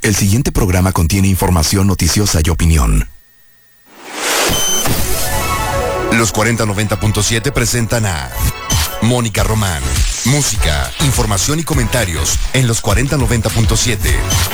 El siguiente programa contiene información noticiosa y opinión. Los 4090.7 presentan a Mónica Román. Música, información y comentarios en los 4090.7.